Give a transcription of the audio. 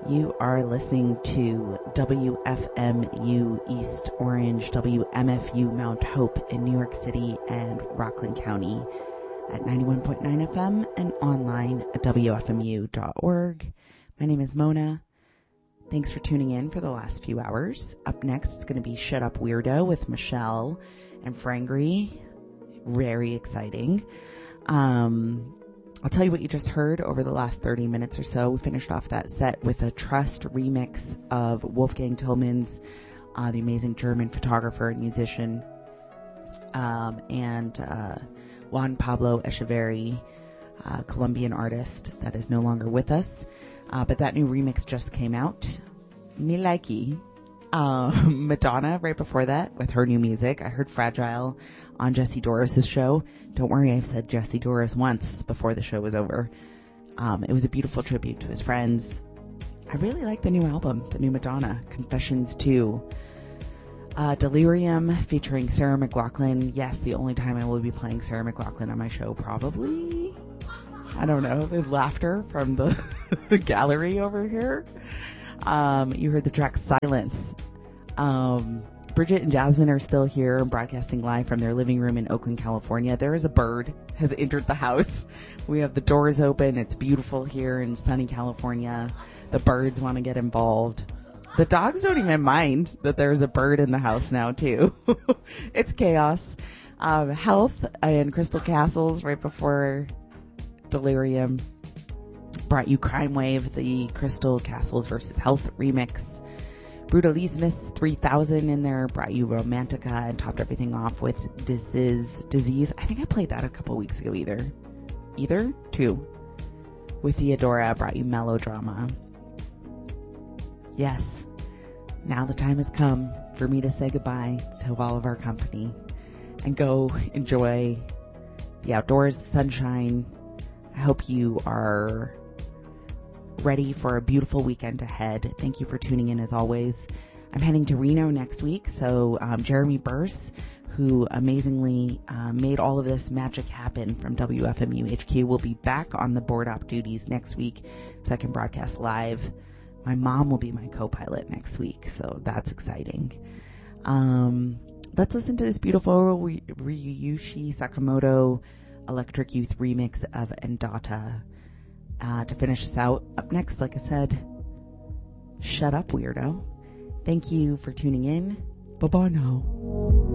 You are listening to WFMU East Orange, WMFU Mount Hope in New York City and Rockland County at 91.9 FM and online at WFMU.org. My name is Mona. Thanks for tuning in for the last few hours. Up next, it's going to be Shut Up Weirdo with Michelle and Frangry. Very exciting. I'll tell you what you just heard over the last 30 minutes or so. We finished off that set with a Trust remix of Wolfgang Tillmans, the amazing German photographer and musician, and Juan Pablo Echeverri, Colombian artist that is no longer with us. But that new remix just came out. Me likey. Madonna right before that with her new music. I heard Fragile on Jesse Doris's show. Don't worry, I've said Jesse Doris once before the show was over. It was a beautiful tribute to his friends. I really like the new album, the new Madonna, Confessions 2. Delirium featuring Sarah McLachlan. Yes, the only time I will be playing Sarah McLachlan on my show, probably. I don't know, the laughter from the gallery over here. You heard the track Silence. Bridget and Jasmine are still here broadcasting live from their living room in Oakland, California. There is a bird has entered the house. We have the doors open. It's beautiful here in sunny California. The birds want to get involved. The dogs don't even mind that there's a bird in the house now too. It's chaos. Health and Crystal Castles right before Delirium brought you Crime Wave, the Crystal Castles versus Health remix. Brutalismus 3000 in there brought you Romantica and topped everything off with Disease. I think I played that a couple weeks ago either two. With Theodora brought you Melodrama. Yes, now the time has come for me to say goodbye to all of our company and go enjoy the outdoors, the sunshine. I hope you are ready for a beautiful weekend ahead. Thank you for tuning in as always. I'm heading to Reno next week, so Jeremy Burse, who amazingly made all of this magic happen from WFMU HQ, will be back on the board op duties next week so I can broadcast live. My mom will be my co-pilot next week, so that's exciting. Let's listen to this beautiful Ryuichi Sakamoto Electric Youth remix of Endata. To finish us out, up next, like I said, Shut Up Weirdo. Thank you for tuning in. Bye-bye now.